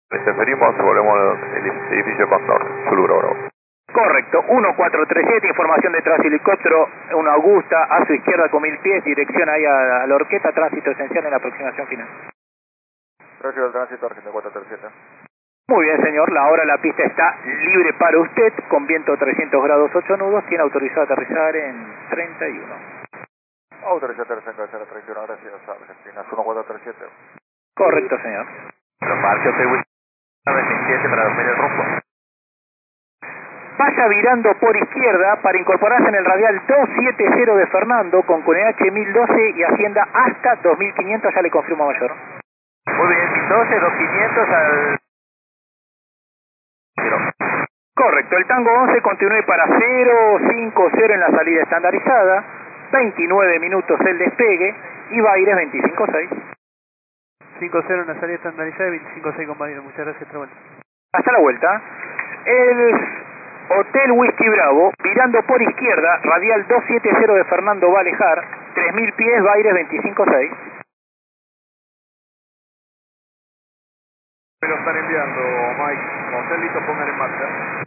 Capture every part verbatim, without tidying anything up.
Interferimos, volvemos al edificio Condor, Zulu Bravo. Correcto, uno cuatro tres siete, información detrás helicóptero, una Augusta, a su izquierda con mil pies, dirección ahí a, a la Orqueta, tránsito esencial en la aproximación final. Gracias al tránsito, Argentina cuatro tres siete. Muy bien, señor, la hora la pista está libre para usted, con viento trescientos grados ocho nudos, tiene autorizado a aterrizar en treinta y uno. Autorizado a aterrizar en treinta y uno, gracias Argentina, uno cuatro tres siete. Correcto, señor. Marque veintisiete para dormir el rumbo. Vaya virando por izquierda para incorporarse en el radial doscientos setenta de Fernando con C N H mil doce y Hacienda hasta dos mil quinientos, ya le confirmo mayor. Muy bien, mil doce, dos mil quinientos al... Correcto, el Tango once continúe para cero cinco cero en la salida estandarizada, veintinueve minutos el despegue y Baires veinticinco seis. cinco cero en la salida estandarizada y veinticinco seis con Baires, muchas gracias, hasta la vuelta. Hasta la vuelta. El Hotel Whisky Bravo, virando por izquierda, radial doscientos setenta de Fernando va a alejar, tres mil pies, Baires veinticinco seis. Me lo están enviando, Mike. Cuando estén listos, pongan en marcha.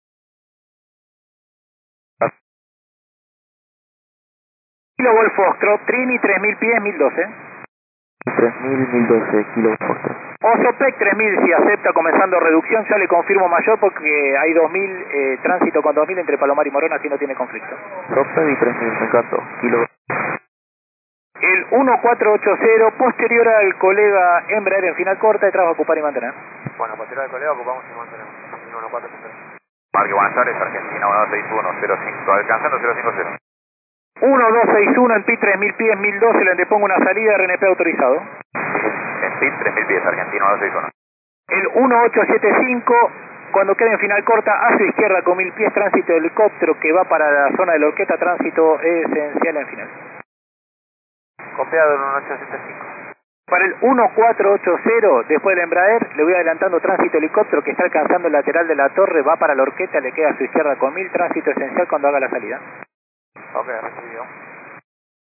Kilo Golf Foxtrot, Trini tres mil pies, mil doce. tres mil y mil doce, Kilo Foxtrot. Osopec tres mil si acepta comenzando reducción, ya le confirmo mayor porque hay dos mil, eh, tránsito con dos mil entre Palomar y Morona, así no tiene conflicto. Foxtrot y tres mil, me encantó. Kilo. El uno cuatro ocho cero, posterior al colega Embraer en final corta, detrás va a ocupar y mantener. Bueno, posterior al colega, ocupamos y mantenemos. uno cuatro ocho cero. Marque Buenos Aires, Argentina uno dos seis uno cero cinco, alcanzando cero cinco cero. uno dos seis uno en P I tres mil pies, mil doce, le antepongo una salida, R N P autorizado. En P I T tres mil pies, Argentina uno dos seis uno. El uno ocho siete cinco, cuando quede en final corta, a su izquierda con mil pies, tránsito de helicóptero que va para la zona de la Orqueta, tránsito esencial en final. Copiado en uno ocho siete cinco. Para el uno cuatro ocho cero, después del Embraer, le voy adelantando tránsito helicóptero que está alcanzando el lateral de la torre, va para la Orqueta, le queda a su izquierda con mil, tránsito esencial cuando haga la salida. Ok, recibido.